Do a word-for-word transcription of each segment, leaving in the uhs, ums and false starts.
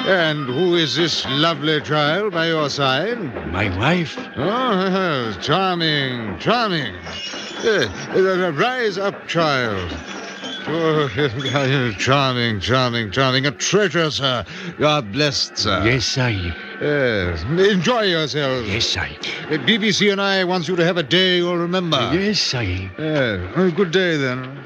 And who is this lovely child by your side? My wife. Oh, charming, charming. Uh, rise up, child. Oh, charming, charming, charming. A treasure, sir. You are blessed, sir. Yes, Sahib. Yes. Enjoy yourselves. Yes, Sahib. Uh, B B C and I want you to have a day you'll remember. Yes, Sahib. Yes. Oh, good day, then.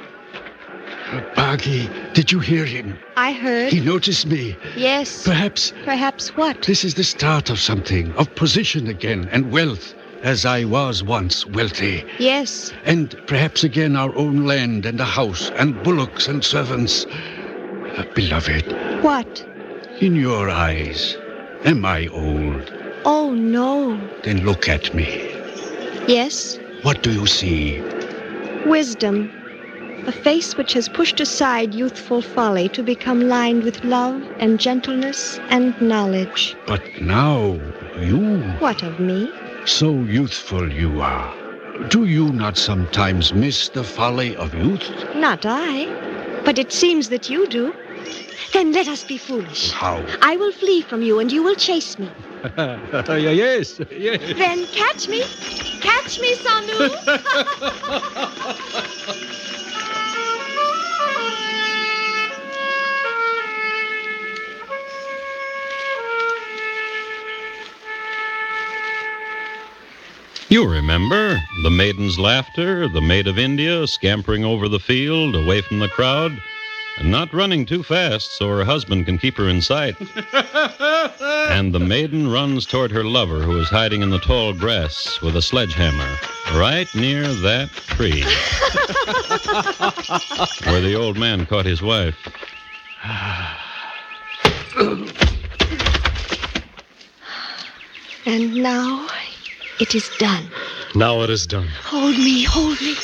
Baggy, did you hear him? I heard. He noticed me. Yes. Perhaps Perhaps what? this is the start of something, of position again and wealth, as I was once wealthy. Yes. And perhaps again our own land and a house and bullocks and servants. Uh, beloved, What? in your eyes, am I old? Oh, no. Then look at me. Yes. What do you see? Wisdom. A face which has pushed aside youthful folly to become lined with love and gentleness and knowledge. But now, you, What of me? so youthful you are. Do you not sometimes miss the folly of youth? Not I. But it seems that you do. Then let us be foolish. How? I will flee from you and you will chase me. Yes, yes. Then catch me. Catch me, Sanu. You remember the maiden's laughter, the maid of India scampering over the field, away from the crowd, and not running too fast so her husband can keep her in sight. And the maiden runs toward her lover, who is hiding in the tall grass with a sledgehammer, right near that tree where the old man caught his wife. And now it is done. Now it is done. Hold me, hold me.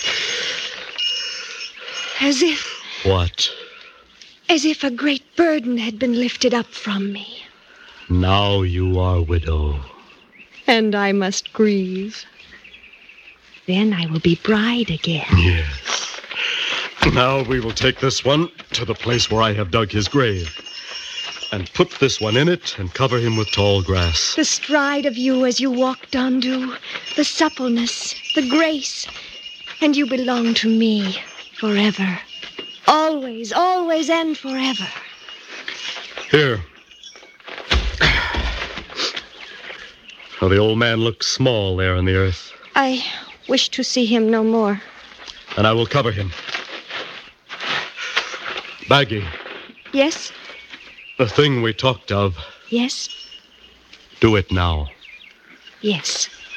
As if, What? as if a great burden had been lifted up from me. Now you are widow. And I must grieve. Then I will be bride again. Yes. Now we will take this one to the place where I have dug his grave, and put this one in it and cover him with tall grass. The stride of you as you walk, Dondu, the suppleness, the grace, and you belong to me forever. Always, always, and forever. Here. How the old man looks small there in the earth. I wish to see him no more. And I will cover him. Baggy, Yes? the thing we talked of, Yes? do it now. Yes.